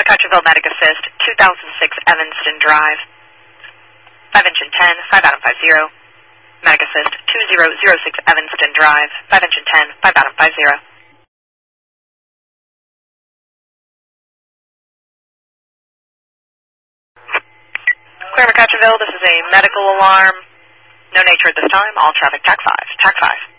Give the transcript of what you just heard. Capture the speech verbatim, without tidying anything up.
McCutcheonville Medic Assist, two thousand six Evanston Drive. five engine ten, five Adam five zero. Medic Assist, two zero zero six Evanston Drive. five engine ten, five Adam five zero. Clear McCutcheonville, this is a medical alarm. No nature at this time. All traffic, T A C five. T A C five.